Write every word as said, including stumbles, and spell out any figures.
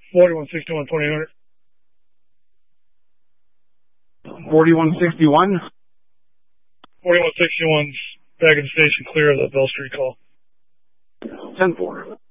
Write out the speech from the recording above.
forty-one sixty-one, twenty hundred. forty-one sixty-one? forty-one sixty-one's back in the station, clear of the Bell Street call. ten four.